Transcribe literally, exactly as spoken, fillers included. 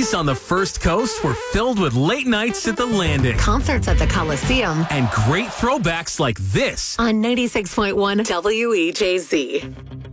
days on the First Coast were filled with late nights at the Landing. Concerts at the Coliseum. And great throwbacks like this. On ninety-six point one W E J Z.